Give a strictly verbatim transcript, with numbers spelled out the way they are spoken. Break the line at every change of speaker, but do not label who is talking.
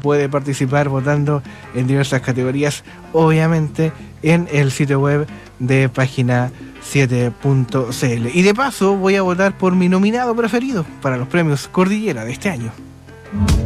puede participar votando en diversas categorías, obviamente en el sitio web de página siete punto c l. Y de paso voy a votar por mi nominado preferido para los premios Cordillera de este año.